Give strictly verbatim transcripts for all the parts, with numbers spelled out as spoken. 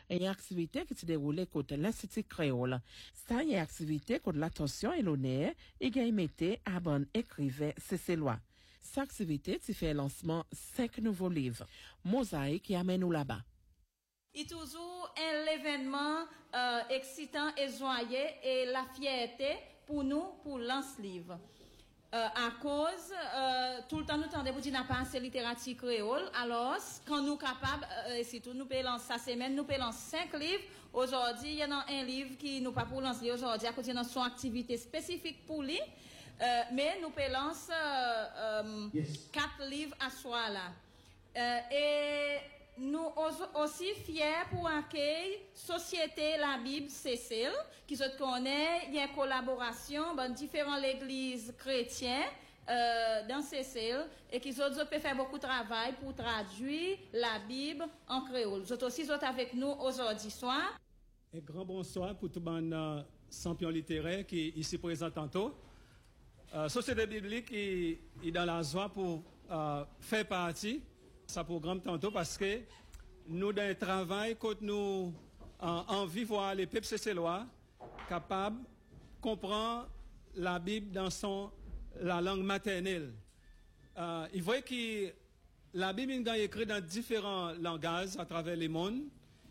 Une activité qui se déroulait contre l'Institut créole. Ça, une activité contre l'attention et l'honneur, et qui a été à bon écrivain Cécélois. Cette activité, tu fait lancement cinq nouveaux livres. Mosaïque qui amène nous là-bas. Et toujours un événement euh, excitant et joyeux et la fierté pour nous pour lancer livre. Euh, à cause, euh, tout le temps nous tendons pour dire n'a pas assez littérature créole. Alors, quand nous capables, euh, si tout nous peut lancer sa semaine, nous peut lancer cinq livres. Aujourd'hui, il y en a un livre qui nous pas pour lancer aujourd'hui à cause de son activité spécifique pour lui. Euh, mais nous peut lancer euh, euh, yes. quatre livres à soi là. Euh, et nous aussi fiers pour accueillir Société la Bible Cécile, qui se connaît, il y a une collaboration dans différentes églises chrétiennes euh, dans Cécile, et qui ont peut faire beaucoup de travail pour traduire la Bible en créole. Vous êtes aussi avec nous aujourd'hui soir. Un grand bonsoir pour tout le monde champion littéraire qui est ici présent tantôt. Euh, Société biblique est, est dans la joie pour euh, faire partie ça programme tantôt parce que nous dans le travail quand nous en, envie voir les peuples cécélois capables de comprendre la Bible dans son la langue maternelle. Euh, il voit que la Bible est écrite dans différents langages à travers le monde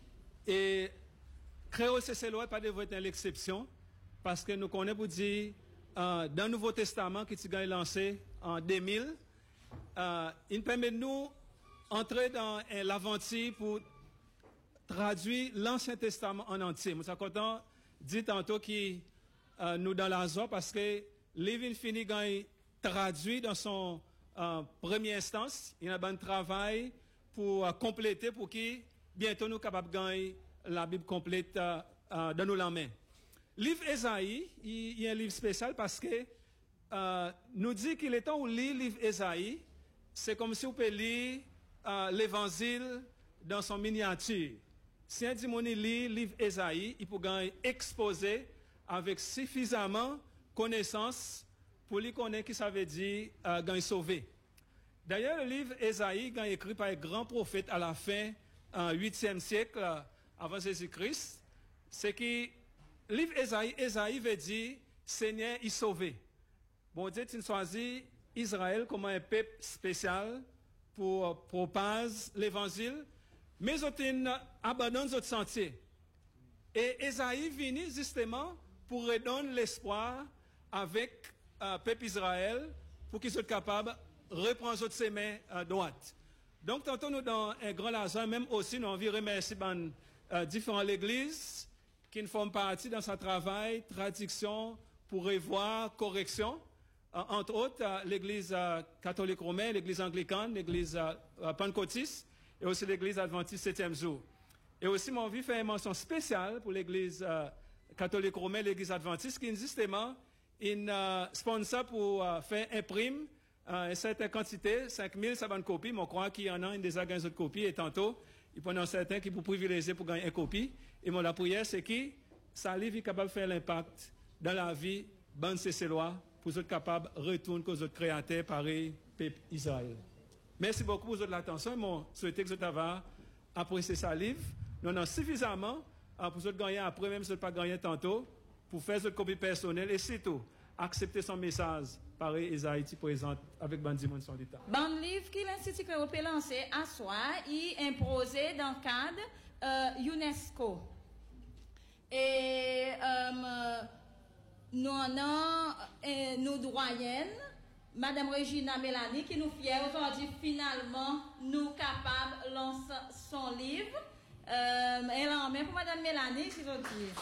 et créole cécélois pas devrait être l'exception parce que nous connaissons pour dire euh, dans le Nouveau Testament qui est lancé en deux mille euh, il permet de nous entrer dans euh, l'aventure pour traduire l'Ancien Testament en entier. Nous sommes contents de dire tantôt que euh, nous dans la joie parce que livre fini traduit dans son euh, première instance. Il y a un bon travail pour euh, compléter pour que bientôt nous capables de gagner la Bible complète euh, euh, dans nos mains. Livre Ésaïe, il y a un livre spécial parce que euh, nous dit qu'il est temps où lit livre Ésaïe, c'est comme si on peut lire Uh, l'évangile dans son miniature. Si un dimoni lit livre Ésaïe, il peut gagner exposé avec suffisamment connaissance pour lui connaître qui ça veut dire uh, gagner sauvé. D'ailleurs, le livre Ésaïe, gagné écrit par un grand prophète à la fin du huitième siècle uh, avant Jésus-Christ, c'est que le livre Ésaïe, Ésaïe veut dire Seigneur, il sauvé. Bon Dieu, tu choisis Israël comme un peuple spécial pour propager l'évangile, mais ils abandonnent notre sentier. Et Ésaïe vient justement pour redonner l'espoir avec le euh, peuple Israël pour qu'ils soient capables de reprendre notre chemin à droite. Donc, tantôt nous dans un grand l'argent, même aussi nous envie remercier ben, euh, différentes églises qui ne font partie dans ce travail, traduction pour revoir, correction. Entre autres, l'église catholique romaine, l'église anglicane, l'église pentecôtiste et aussi l'église adventiste septième jour. Et aussi, mon envie fait une mention spéciale pour l'église catholique romaine, l'église adventiste, qui est justement une sponsor pour faire imprime une certaine quantité, cinq mille cinquante copies, mais on croit qu'il y en a une des autres copies et tantôt, il y en a certains qui pour privilégier pour gagner une copie. Et mon la prière, c'est que ça livre est capable de faire l'impact dans la vie bande cécélois pour être capable de retourner aux autres créateurs, pareil, peuple Israël. Merci beaucoup pour votre attention. Moi, je souhaite que vous avez apprécié ce livre. Nous en avons suffisamment pour vous gagner après, même si vous n'avez pas gagné tantôt, pour faire votre copie personnelle et surtout, accepter son message, pareil, Isaïe présente avec Bandi Moun son l'État. Bon livre qui l'Institut créole peut lancer à soi, il imposé dans le cadre euh, UNESCO. Et euh, nous avons euh, nos doyennes, Madame Regina Mélanie, qui nous fière aujourd'hui finalement nous capables de lancer son livre. Euh, elle en met pour Madame Mélanie, si je veux dire.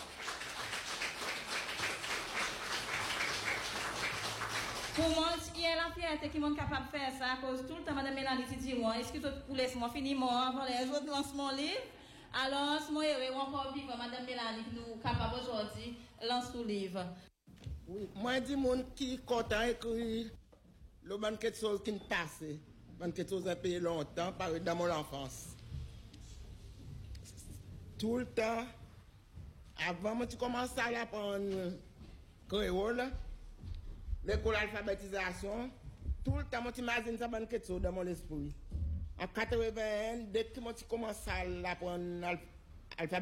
Pour moi, il y a la fierté qui est capable de faire ça, à cause tout le temps, Madame Mélanie dit moi, est-ce que tu laisses moi finir moi avant les autres lancent mon livre? Alors, si moi, je encore vivre, Madame Mélanie, qui nous capable aujourd'hui, lance son livre. Oui, moi, je dis, mon qui est content d'écrire, le man quelque chose qui me passe, man quelque chose à payer longtemps, par dans mon enfance. Tout le temps, avant, moi, tu commences à apprendre créole, l'école d'alphabétisation, tout le temps, moi, tu imagines ça, quelque chose dans mon esprit. En quatre-vingt-un, dès que moi, tu commences à apprendre